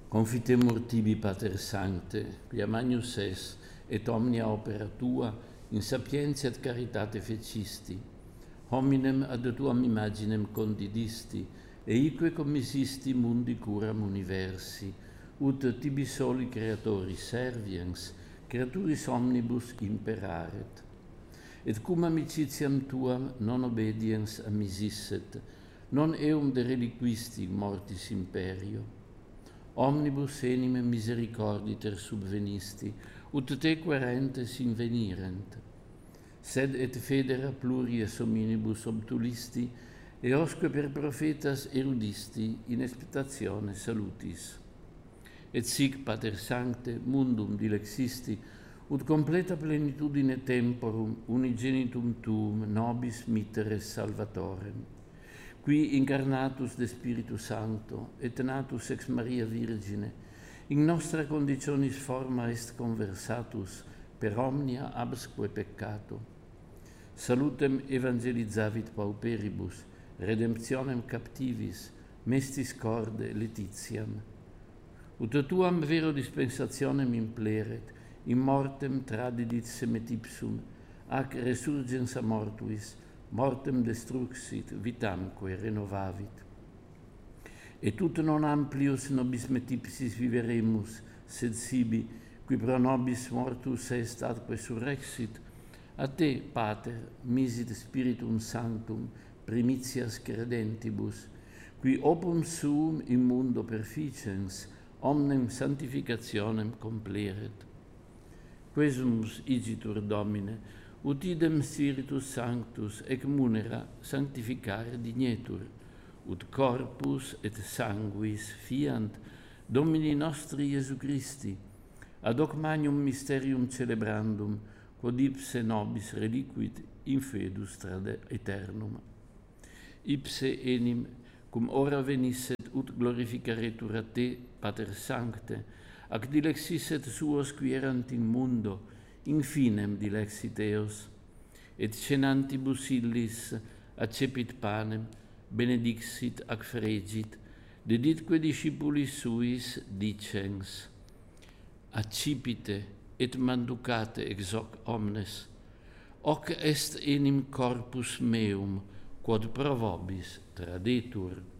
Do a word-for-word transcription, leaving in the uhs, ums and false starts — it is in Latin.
Confitemur tibi, Pater Sancte, quia magnus es, et omnia opera tua, in sapientia et caritate fecisti, hominem ad tuam imaginem condidisti, e ique commissisti mundi curam universi, ut tibi soli creatori serviens, creaturis omnibus imperaret. Et cum amicitiam tuam non obediens amisisset, non eum de reliquisti mortis imperio, omnibus enime misericorditer subvenisti, ut te querentes invenirent, sed et federa pluries hominibus obtulisti, eosque per prophetas erudisti in expectatione salutis. Et sic, Pater Sancte, mundum dilexisti, ut completa plenitudine temporum unigenitum tuum nobis mitteres salvatorem, qui incarnatus de Spiritu Sancto et natus ex Maria Virgine, in nostra conditionis forma est conversatus per omnia absque peccato. Salutem evangelizavit pauperibus, redemptionem captivis, mestis corde letitiam. Ut tuam vero dispensationem impleret, in mortem tradidit semet ipsum, ac resurgens a mortuis, mortem destruxit, vitamque renovavit. Et ut non amplius nobis metipsis viveremus, sed sibi, qui pro nobis mortus est atque surrexit, a te, Pater, misit Spiritum Sanctum, primitias credentibus, qui opum suum in mundo perficens, omnem sanctificationem compleret. Quesumus igitur Domine, ut idem Spiritus Sanctus ec munera sanctificare dignetur, ut corpus et sanguis fiant Domini nostri Iesu Christi, ad hoc magnum mysterium celebrandum, quod ipse nobis reliquit in fedus trade aeternum. Ipse enim, cum ora venisset ut glorificaretur a te, Pater Sancte, ac dilexisset suos qui erant in mundo, infinem dilexit eos, et cenantibus illis accepit panem, benedixit ac fregit, deditque discipulis suis dicens, accipite et manducate ex hoc omnes, hoc est enim corpus meum, quod pro vobis tradetur.